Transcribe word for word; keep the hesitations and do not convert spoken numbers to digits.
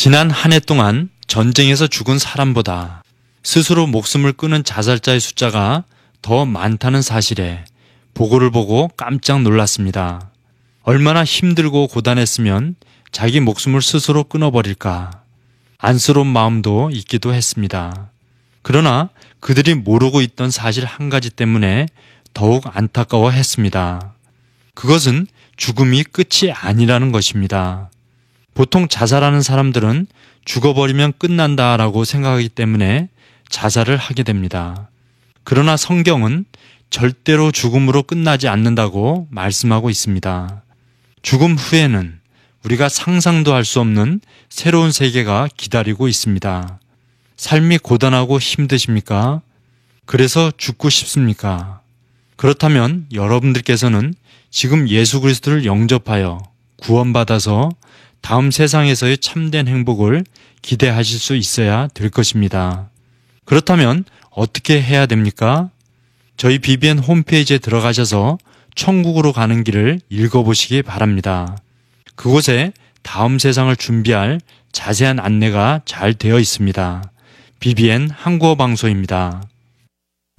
지난 한 해 동안 전쟁에서 죽은 사람보다 스스로 목숨을 끊은 자살자의 숫자가 더 많다는 사실에 보고를 보고 깜짝 놀랐습니다. 얼마나 힘들고 고단했으면 자기 목숨을 스스로 끊어버릴까 안쓰러운 마음도 있기도 했습니다. 그러나 그들이 모르고 있던 사실 한 가지 때문에 더욱 안타까워했습니다. 그것은 죽음이 끝이 아니라는 것입니다. 보통 자살하는 사람들은 죽어버리면 끝난다라고 생각하기 때문에 자살을 하게 됩니다. 그러나 성경은 절대로 죽음으로 끝나지 않는다고 말씀하고 있습니다. 죽음 후에는 우리가 상상도 할 수 없는 새로운 세계가 기다리고 있습니다. 삶이 고단하고 힘드십니까? 그래서 죽고 싶습니까? 그렇다면 여러분들께서는 지금 예수 그리스도를 영접하여 구원받아서 다음 세상에서의 참된 행복을 기대하실 수 있어야 될 것입니다. 그렇다면 어떻게 해야 됩니까? 저희 비비엔 홈페이지에 들어가셔서 천국으로 가는 길을 읽어보시기 바랍니다. 그곳에 다음 세상을 준비할 자세한 안내가 잘 되어 있습니다. 비비엔 한국어 방송입니다.